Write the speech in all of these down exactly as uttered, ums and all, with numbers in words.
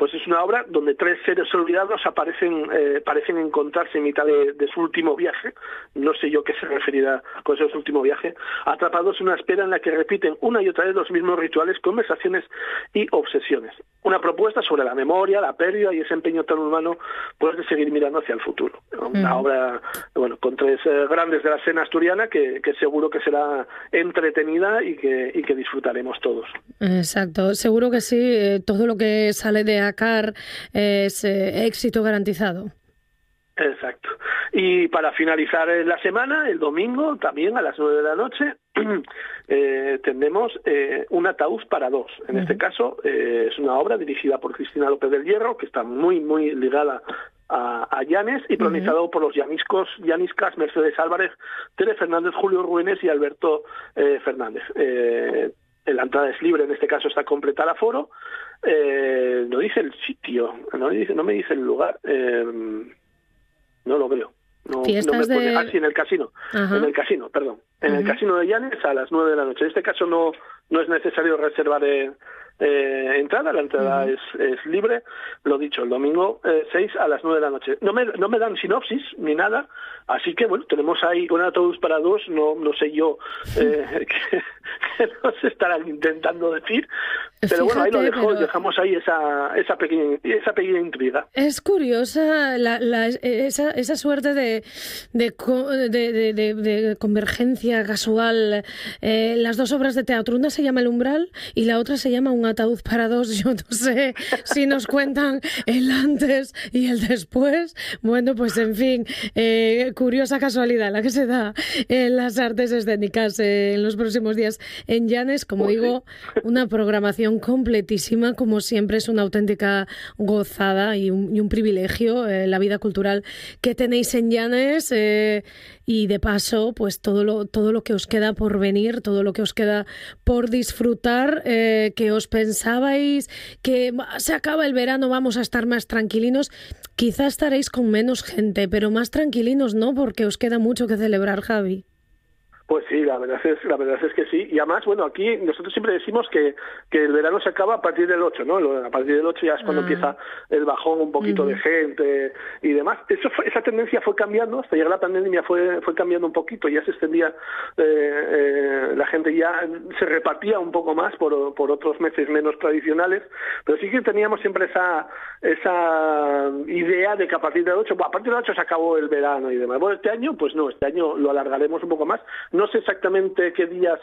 pues es una obra donde tres seres olvidados aparecen, eh, parecen encontrarse en mitad de, de su último viaje, no sé yo qué se referirá con ese último viaje, atrapados en una espera en la que repiten una y otra vez los mismos rituales, conversaciones y obsesiones. Una propuesta sobre la memoria, la pérdida y ese empeño tan humano pues de seguir mirando hacia el futuro. Una mm. obra, bueno, con tres eh, grandes de la escena asturiana que, que seguro que será entretenida y que, y que disfrutaremos todos. Exacto, seguro que sí, eh, todo lo que sale de ACAR es eh, éxito garantizado. Exacto. Y para finalizar la semana, el domingo, también a las nueve de la noche, eh, tendremos eh, un ataúd para dos. En uh-huh. este caso, eh, es una obra dirigida por Cristina López del Hierro, que está muy, muy ligada a, a Llanes, y protagonizado uh-huh. por los llaniscos, llaniscas Mercedes Álvarez, Tere Fernández, Julio Ruénes y Alberto eh, Fernández. Eh, la entrada es libre, en este caso está completa el aforo. Eh, no dice el sitio, no, dice, no me dice el lugar. Eh, No lo veo. No, no me pone... de... Ah, sí, en el casino. Ajá. En el casino, perdón. En uh-huh. el casino de Llanes a las nueve de la noche. En este caso no no es necesario reservar eh, eh, entrada. La entrada uh-huh. es, es libre. Lo dicho, el domingo eh, seis a las nueve de la noche. No me, no me dan sinopsis ni nada. Así que, bueno, tenemos ahí un autobús para dos. No no sé yo eh, que, que nos estarán intentando decir. Pero Fíjate, bueno, ahí lo dejo, pero... dejamos ahí esa esa pequeña esa pequeña intriga. Es curiosa la, la, esa, esa suerte de de, de, de, de convergencia casual. Eh, las dos obras de teatro, una se llama El Umbral y la otra se llama Un ataúd para dos. Yo no sé si nos cuentan el antes y el después. Bueno, pues en fin, eh, curiosa casualidad la que se da en las artes escénicas eh, en los próximos días en Llanes. Como pues digo, sí. Una programación completísima, como siempre es una auténtica gozada y un, y un privilegio eh, la vida cultural que tenéis en Llanes eh, y de paso pues todo lo todo lo que os queda por venir, todo lo que os queda por disfrutar, eh, que os pensabais que se acaba el verano, vamos a estar más tranquilinos, quizás estaréis con menos gente, pero más tranquilinos no, porque os queda mucho que celebrar, Javi. Pues sí, la verdad es la verdad es que sí. Y además, bueno, aquí nosotros siempre decimos que, que el verano se acaba a partir del ocho, ¿no? A partir del ocho ya es cuando ah. empieza el bajón un poquito uh-huh. de gente y demás. Eso fue, esa tendencia fue cambiando, hasta llegar la pandemia fue fue cambiando un poquito, ya se extendía, eh, eh, la gente ya se repartía un poco más por, por otros meses menos tradicionales, pero sí que teníamos siempre esa esa idea de que a partir del ocho, bueno, a partir del ocho se acabó el verano y demás. Bueno, este año, pues no, este año lo alargaremos un poco más. No sé exactamente qué días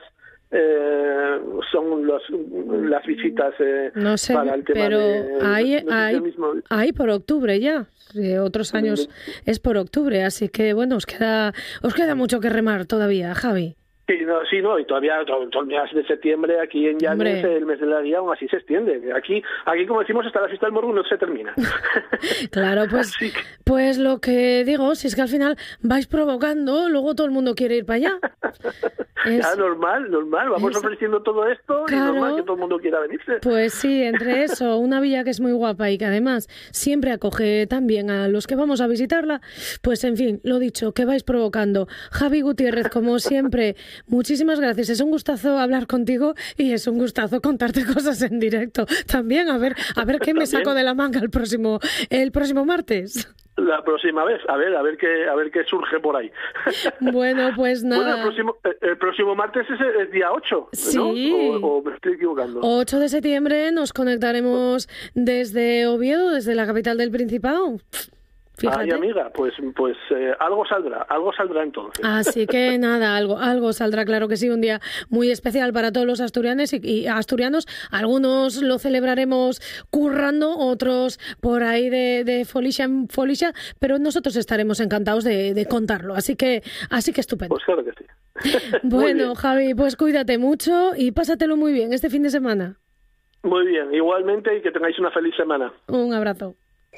eh, son los, las visitas eh, no sé, para el tema pero de... hay, no hay, mismo... hay por octubre ya. Sí, otros años es por octubre, así que bueno, os queda os queda mucho que remar todavía, Javi. Sí, no, sí, no, y todavía todo, todo el mes de septiembre aquí en Llanes, el mes de la guía aún así se extiende. Aquí, aquí como decimos, hasta la fiesta del morro no se termina. Claro, pues, que... pues lo que digo, si es que al final vais provocando, luego todo el mundo quiere ir para allá. Es... Ya, normal, normal, vamos es... ofreciendo todo esto claro. Y normal que todo el mundo quiera venirse. Pues sí, entre eso, una villa que es muy guapa y que además siempre acoge también a los que vamos a visitarla, pues en fin, lo dicho, que vais provocando. Javi Gutiérrez, como siempre, muchísimas gracias, es un gustazo hablar contigo y es un gustazo contarte cosas en directo. También, a ver, a ver qué me saco de la manga el próximo, el próximo martes. La próxima vez, a ver, a ver qué, a ver qué surge por ahí. Bueno, pues nada. Bueno, el próximo, el próximo martes es el, el día ocho, sí. ¿no? O, o me estoy equivocando. ocho de septiembre nos conectaremos desde Oviedo, desde la capital del Principado. Fíjate. Ay, amiga, pues pues eh, algo saldrá, algo saldrá entonces. Así que nada, algo algo saldrá, claro que sí, un día muy especial para todos los asturianos y, y asturianos. Algunos lo celebraremos currando, otros por ahí de, de folicia en folicia, pero nosotros estaremos encantados de, de contarlo, así que así que estupendo. Pues claro que sí. Bueno, Javi, pues cuídate mucho y pásatelo muy bien este fin de semana. Muy bien, igualmente, y que tengáis una feliz semana. Un abrazo.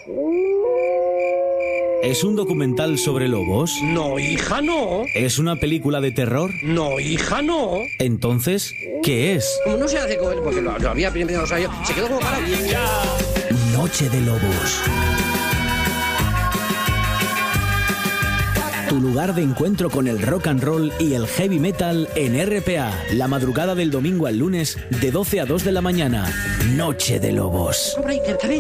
¿Es un documental sobre lobos? No, hija, no. ¿Es una película de terror? No, hija, no. Entonces, ¿qué es? Como no se hace con él, porque lo, lo había primero, o sea, yo, se quedó como para... Noche de Lobos. Tu lugar de encuentro con el rock and roll y el heavy metal en R P A. La madrugada del domingo al lunes, de doce a dos de la mañana. Noche de Lobos.